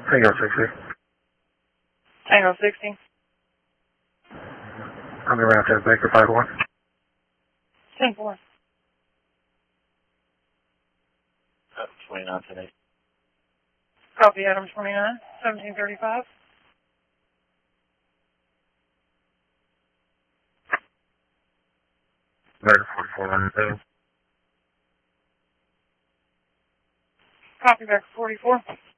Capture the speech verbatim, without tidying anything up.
Tango sixty. Tango sixty. On the route to Baker five one. ten four. Uh, twenty-nine today. Copy Adam twenty-nine, seventeen thirty-five. Baker forty-four one two. Copy back forty-four.